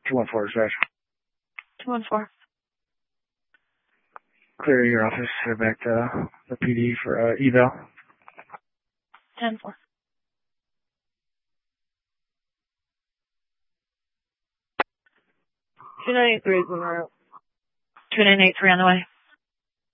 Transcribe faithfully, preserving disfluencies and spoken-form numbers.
two one four, dispatch. two one four. Clear your office, head back to the P D for uh, eval. ten four. two nine eight three is on the route. two nine eight three on the way.